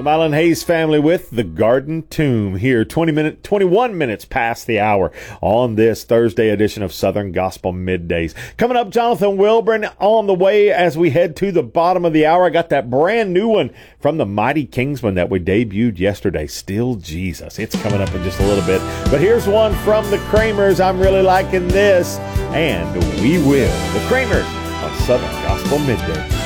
The Mylan Hayes family with the Garden Tomb here 21 minutes past the hour on this Thursday edition of Southern Gospel Middays. Coming up, Jonathan Wilburn on the way as we head to the bottom of the hour. I got that brand new one from the Mighty Kingsmen that we debuted yesterday, Still Jesus. It's coming up in just a little bit. But here's one from the Kramers. I'm really liking this. And we will. The Kramers on Southern Gospel Midday.